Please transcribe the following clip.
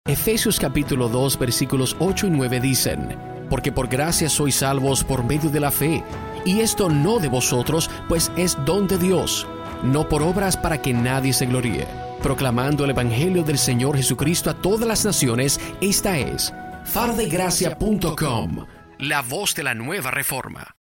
Efesios capítulo 2 versículos 8 y 9 dicen: porque por gracia sois salvos por medio de la fe, y esto no de vosotros, pues es don de Dios, no por obras para que nadie se gloríe, proclamando el evangelio del Señor Jesucristo a todas las naciones. Esta es farodegracia.com, la voz de la nueva reforma.